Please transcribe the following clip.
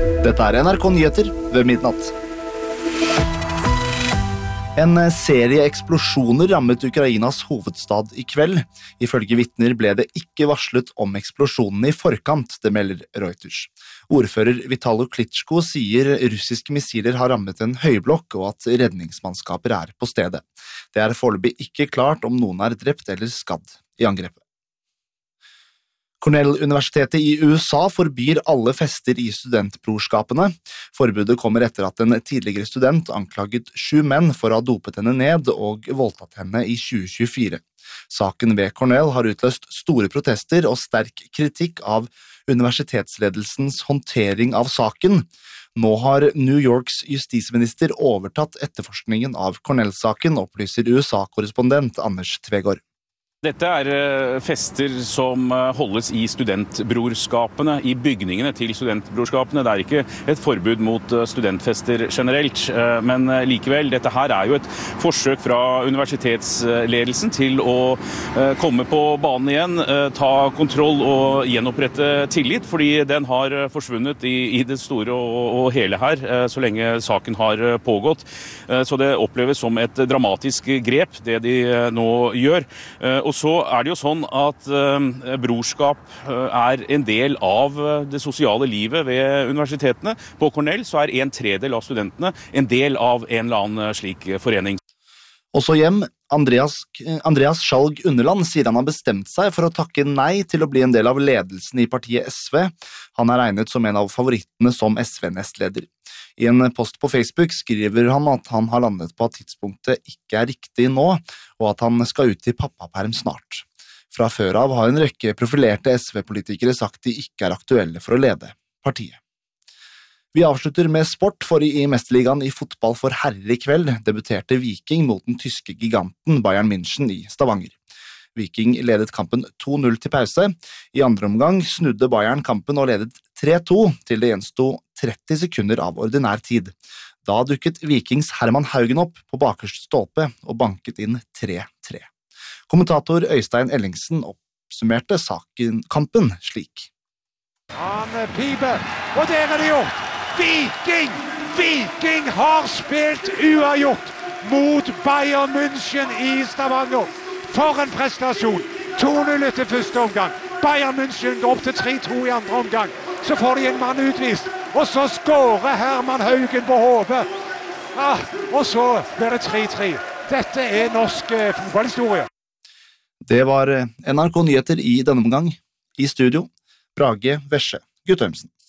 Dette NRK Nyheter ved midnatt. En serie eksplosjoner rammet Ukrainas hovedstad i kveld. Ifølge vitner ble det ikke varslet om eksplosjonene i forkant, det melder Reuters. Ordfører Vitalo Klitschko sier russiske missiler har rammet en høyblokk og at redningsmannskaper er på stedet. Det er foreløpig ikke klart om noen er drept eller skadd i angrepet. Cornell-universitetet i USA forbyr alle fester i studentbrorskapene. Forbudet kommer etter at en tidligere student anklaget 7 menn for å ha dopet henne ned og voldtatt henne i 2024. Saken ved Cornell har utløst store protester og sterk kritikk av universitetsledelsens håndtering av saken. Nå har New Yorks justisminister overtatt etterforskningen av Cornell-saken, opplyser USA-korrespondent Anders Tvegård. Dette er fester som holdes i studentbrorskapene, i bygningene til studentbrorskapene. Det er ikke et forbud mot studentfester generelt, men likevel, dette her er jo et forsøk fra universitetsledelsen til å komme på banen igjen, ta kontroll og gjenopprette tillit, fordi den har forsvunnet i det store og hele her, så lenge saken har pågått. Så det oppleves som et dramatisk grep, det de nå gjør. Og så er det jo sånn at brorskap er en del av det sosiale livet ved universitetene. På Cornell så er 1/3 av studentene en del av en eller annen slik forening. Også hjem, Andreas Skjalg Underland sier han har bestemt seg for å takke nei til å bli en del av ledelsen i partiet SV. Han er regnet som en av favorittene som SV-nestleder. I en post på Facebook skriver han at han har landet på at tidspunktet ikke er riktig nå, og at han skal ut i pappaperm snart. Fra før av har en rekke profilerte SV-politikere sagt de ikke er aktuelle for å lede partiet. Vi avslutter med sport, for i Mesterligaen i fotball for herrer i kveld debuterte Viking mot den tyske giganten Bayern München i Stavanger. Viking ledet kampen 2-0 til pause. I andre omgang snudde Bayern kampen og ledet 3-2 til det gjensto 30 sekunder av ordinær tid. Da dukket Vikings Herman Haugen opp på bakerste stolpe og banket inn 3-3. Kommentator Øystein Ellingsen oppsummerte kampen slik. Han piper, og der er det gjort! Viking har spilt uavgjort mot Bayern München i Stavanger. For en prestasjon! 2-0 etter første omgang. Bayern München går opp til 3-2 i andre omgang. Så får de en mann utvist, og så skårer Herman Haugen på hodet. Og så blir det 3-3. Dette er norsk fotballhistorie. Det var NRK Nyheter i denne omgang. I studio, Brage Vesje Guttormsen.